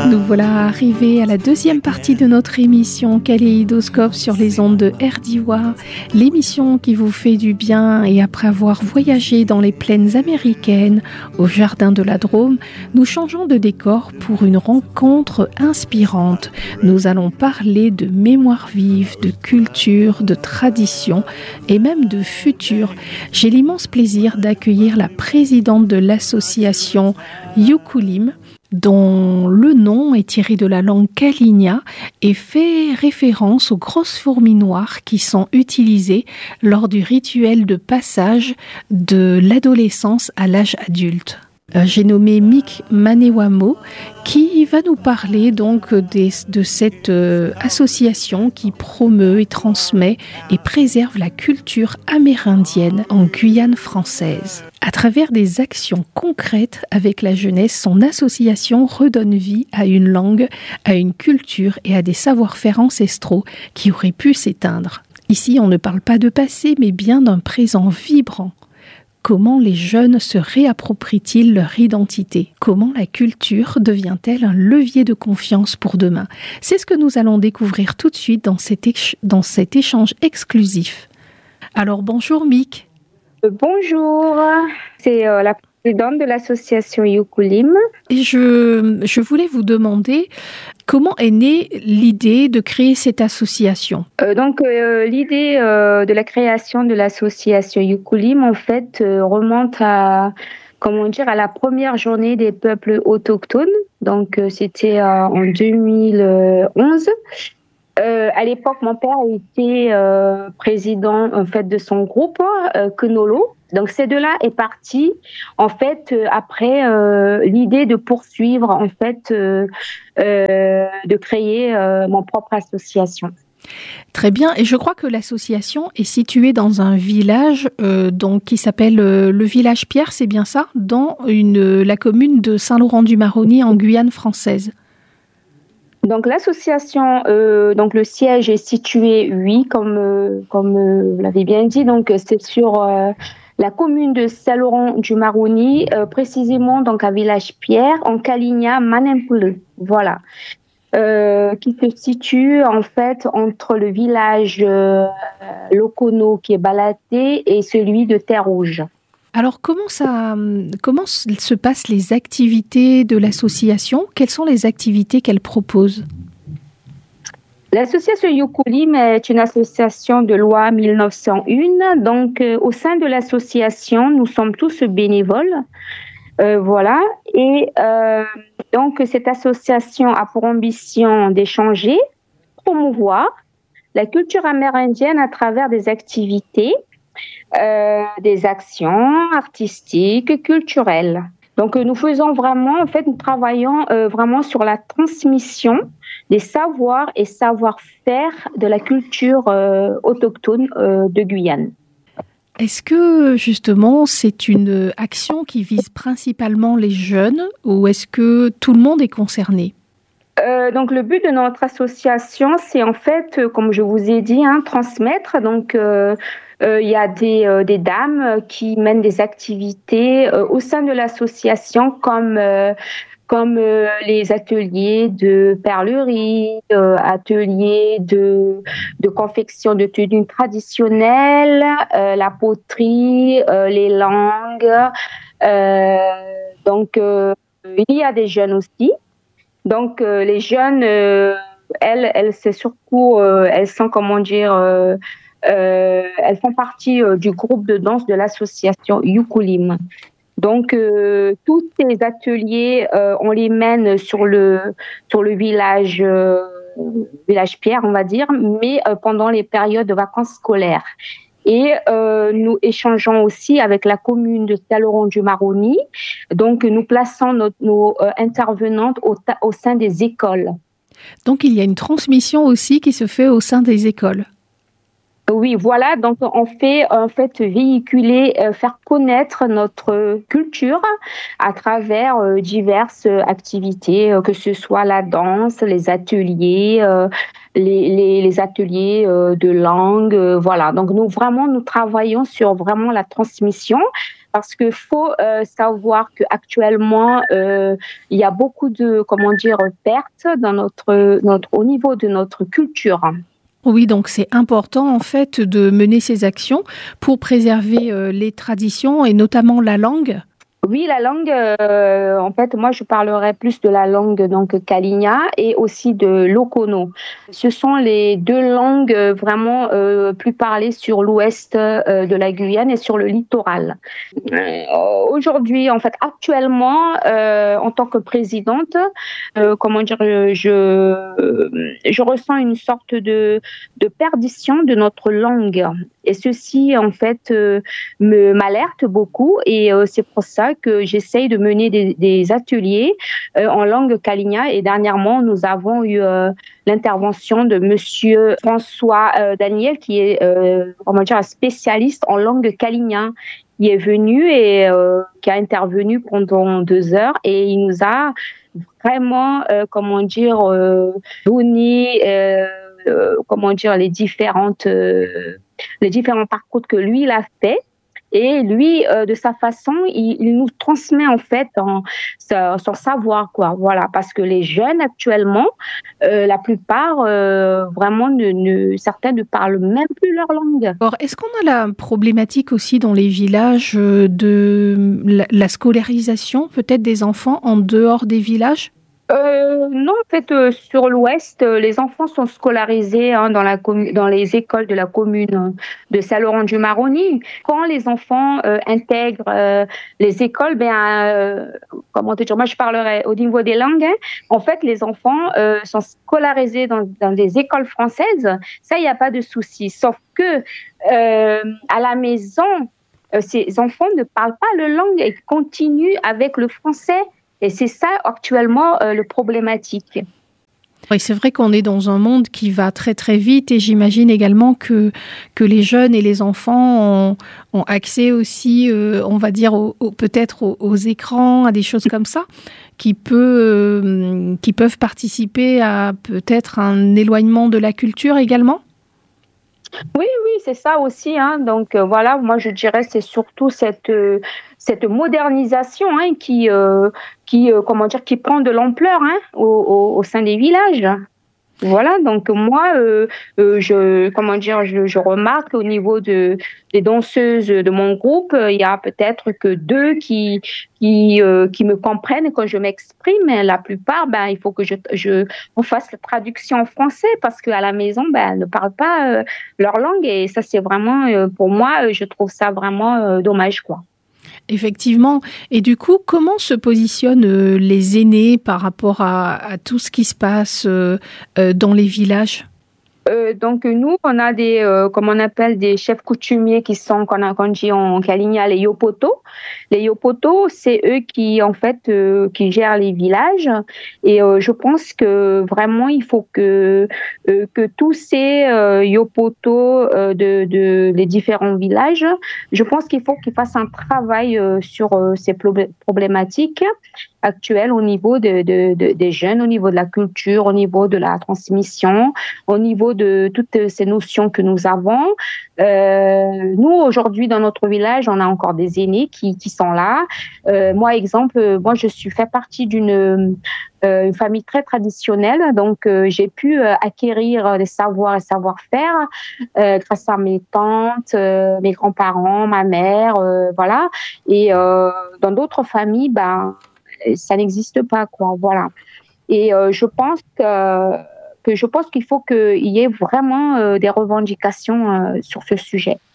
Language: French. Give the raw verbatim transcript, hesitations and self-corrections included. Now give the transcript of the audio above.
Nous voilà arrivés à la deuxième partie de notre émission Kaléidoscope sur les ondes de R D W A, l'émission qui vous fait du bien. Et après avoir voyagé dans les plaines américaines, au jardin de la Drôme, nous changeons de décor pour une rencontre inspirante. Nous allons parler de mémoire vive, de culture, de tradition et même de futur. J'ai l'immense plaisir d'accueillir la présidente de l'association Yukulim, dont le nom est tiré de la langue kalinia et fait référence aux grosses fourmis noires qui sont utilisées lors du rituel de passage de l'adolescence à l'âge adulte. Euh, j'ai nommé Mick Manewamo qui va nous parler donc des, de cette euh, association qui promeut et transmet et préserve la culture amérindienne en Guyane française. À travers des actions concrètes avec la jeunesse, son association redonne vie à une langue, à une culture et à des savoir-faire ancestraux qui auraient pu s'éteindre. Ici, on ne parle pas de passé, mais bien d'un présent vibrant. Comment les jeunes se réapproprient-ils leur identité? Comment la culture devient-elle un levier de confiance pour demain? C'est ce que nous allons découvrir tout de suite dans cet, éch- dans cet échange exclusif. Alors bonjour Mick. Bonjour, c'est euh, la présidente de l'association Yukulim. Et je, je voulais vous demander comment est née l'idée de créer cette association. Euh, donc euh, l'idée euh, de la création de l'association Yukulim en fait euh, remonte à comment dire à la première journée des peuples autochtones. Donc euh, c'était euh, en deux mille onze. Euh, à l'époque, mon père était euh, président en fait de son groupe euh, Kenolo. Donc ces deux-là est parti en fait euh, après euh, l'idée de poursuivre en fait euh, euh, de créer euh, mon propre association. Très bien, et je crois que l'association est située dans un village euh, donc qui s'appelle euh, le village Pierre, c'est bien ça, dans une la commune de Saint-Laurent-du-Maroni en Guyane française. Donc l'association, euh, donc le siège est situé, oui, comme euh, comme euh, vous l'avez bien dit, donc c'est sur euh, la commune de Saint-Laurent-du-Maroni, euh, précisément donc à Village Pierre, en Kalinia Manempule, voilà, euh, qui se situe en fait entre le village euh, Lokono qui est Balaté et celui de Terre Rouge. Alors, comment ça, comment se passent les activités de l'association? Quelles sont les activités qu'elle propose? L'association Yukulim est une association de loi mille neuf cent un. Donc, euh, au sein de l'association, nous sommes tous bénévoles. Euh, voilà. Et euh, donc, cette association a pour ambition d'échanger, promouvoir la culture amérindienne à travers des activités, Euh, des actions artistiques, culturelles. Donc, euh, nous faisons vraiment, en fait, nous travaillons euh, vraiment sur la transmission des savoirs et savoir-faire de la culture euh, autochtone euh, de Guyane. Est-ce que, justement, c'est une action qui vise principalement les jeunes ou est-ce que tout le monde est concerné? Euh, donc le but de notre association, c'est en fait, euh, comme je vous ai dit, hein, transmettre. Donc euh, euh, il y a des, euh, des dames qui mènent des activités euh, au sein de l'association, comme euh, comme euh, les ateliers de perlerie, euh, ateliers de de confection de tenues traditionnelles, euh, la poterie, euh, les langues. Euh, donc euh, il y a des jeunes aussi. Donc, euh, les jeunes, euh, elles, elles, c'est surtout, euh, elles sont, comment dire, euh, euh, elles font partie euh, du groupe de danse de l'association Yukulim. Donc, euh, tous ces ateliers, euh, on les mène sur le, sur le village, euh, village Pierre, on va dire, mais euh, pendant les périodes de vacances scolaires. Et euh, nous échangeons aussi avec la commune de Saint-Laurent-du-Maroni. Donc, nous plaçons nos, nos euh, intervenantes au, ta- au sein des écoles. Donc, il y a une transmission aussi qui se fait au sein des écoles. Oui, voilà. Donc, on fait en fait véhiculer, euh, faire connaître notre culture à travers euh, diverses activités, euh, que ce soit la danse, les ateliers, euh, les, les, les ateliers euh, de langue. Euh, voilà. Donc, nous, vraiment, nous travaillons sur vraiment la transmission parce qu'il faut euh, savoir qu'actuellement, euh, il y a beaucoup de, comment dire, pertes dans notre, notre, au niveau de notre culture. Oui, donc c'est important en fait de mener ces actions pour préserver euh, les traditions et notamment la langue. Oui, la langue, euh, en fait, moi, je parlerai plus de la langue donc Kalinia et aussi de l'Okono. Ce sont les deux langues euh, vraiment euh, plus parlées sur l'ouest euh, de la Guyane et sur le littoral. Euh, aujourd'hui, en fait, actuellement, euh, en tant que présidente, euh, comment dire, je, je ressens une sorte de, de perdition de notre langue. Et ceci, en fait, euh, me m'alerte beaucoup et euh, c'est pour ça que j'essaye de mener des, des ateliers euh, en langue Kalinia. Et dernièrement, nous avons eu euh, l'intervention de Monsieur François euh, Daniel, qui est euh, comment dire, un spécialiste en langue Kalinia. Il est venu et euh, qui a intervenu pendant deux heures et il nous a vraiment, euh, comment dire, euh, donné, euh, euh, comment dire, les différentes, euh, les différents parcours que lui il a fait. Et lui, euh, de sa façon, il, il nous transmet en fait en, son, son savoir, quoi. Voilà, parce que les jeunes actuellement, euh, la plupart, euh, vraiment, ne, ne, certains ne parlent même plus leur langue. Alors, est-ce qu'on a la problématique aussi dans les villages de la, la scolarisation peut-être des enfants en dehors des villages ? Euh, non, en fait, euh, sur l'Ouest, euh, les enfants sont scolarisés hein, dans, la commu- dans les écoles de la commune euh, de Saint-Laurent-du-Maroni. Quand les enfants euh, intègrent euh, les écoles, ben, euh, comment te dire, moi je parlerai au niveau des langues. Hein. En fait, les enfants euh, sont scolarisés dans, dans des écoles françaises. Ça, il n'y a pas de souci. Sauf que euh, à la maison, euh, ces enfants ne parlent pas le langue et continuent avec le français. Et c'est ça actuellement euh, le problématique. Oui, c'est vrai qu'on est dans un monde qui va très très vite et j'imagine également que, que les jeunes et les enfants ont, ont accès aussi, euh, on va dire, au, au, peut-être aux, aux écrans, à des choses comme ça, qui, peut, euh, qui peuvent participer à peut-être un éloignement de la culture également. Oui, oui, c'est ça aussi. Hein. Donc euh, voilà, moi je dirais c'est surtout cette euh, cette modernisation hein, qui euh, qui euh, comment dire qui prend de l'ampleur hein, au, au, au sein des villages. Voilà, donc moi, euh, euh, je, comment dire, je, je remarque au niveau de, des danseuses de mon groupe, il y a peut-être que deux qui, qui, euh, qui me comprennent quand je m'exprime. La plupart, ben, il faut que je, je, on fasse la traduction en français parce qu'à la maison, ben, elles ne parlent pas euh, leur langue et ça, c'est vraiment, euh, pour moi, je trouve ça vraiment euh, dommage, quoi. Effectivement. Et du coup, comment se positionnent euh, les aînés par rapport à, à tout ce qui se passe euh, euh, dans les villages ? Euh, donc nous, on a des, euh, comme on appelle des chefs coutumiers qui sont, qu'on a, qu'on dit en Kalinia, les yopoto. Les yopoto, c'est eux qui, en fait, euh, qui gèrent les villages. Et euh, je pense que vraiment, il faut que euh, que tous ces euh, yopoto euh, de, de les différents villages, je pense qu'il faut qu'ils fassent un travail euh, sur euh, ces problématiques actuelles au niveau de, de, de, des jeunes, au niveau de la culture, au niveau de la transmission, au niveau de toutes ces notions que nous avons. Euh, nous, aujourd'hui, dans notre village, on a encore des aînés qui, qui sont là. Euh, moi, exemple, moi, je suis fait partie d'une euh, une famille très traditionnelle, donc euh, j'ai pu euh, acquérir des savoirs et savoir-faire euh, grâce à mes tantes, euh, mes grands-parents, ma mère, euh, voilà. Et euh, dans d'autres familles, ben ça n'existe pas, quoi. Voilà. Et euh, je pense que, que je pense qu'il faut qu'il y ait vraiment euh, des revendications euh, sur ce sujet.